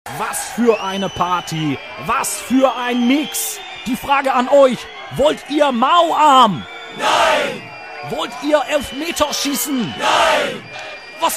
Was für eine Party, was für ein Mix. Die Frage an euch, wollt ihr Mauarm? Nein! Wollt ihr Elfmeterschießen? Nein!